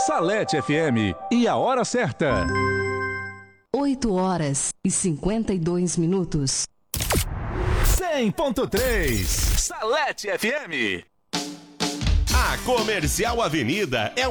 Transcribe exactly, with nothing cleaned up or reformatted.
Salete F M e a hora certa. oito horas e cinquenta e dois minutos. cem ponto três Salete F M. A Comercial Avenida é